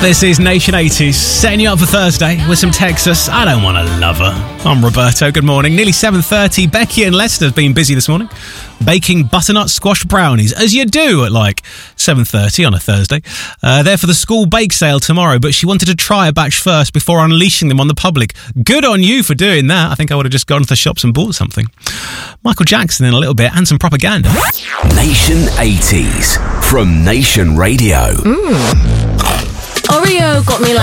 This is Nation 80s, setting you up for Thursday with some Texas. I don't want to love her. I'm Roberto. Good morning. Nearly 7:30. Becky and Lester have been busy this morning, baking butternut squash brownies, as you do at like 7:30 on a Thursday. They're for the school bake sale tomorrow, but she wanted to try a batch first before unleashing them on the public. Good on you for doing that. I think I would have just gone to the shops and bought something. Michael Jackson in a little bit, and some propaganda. Nation 80s from Nation Radio. Oreo got me like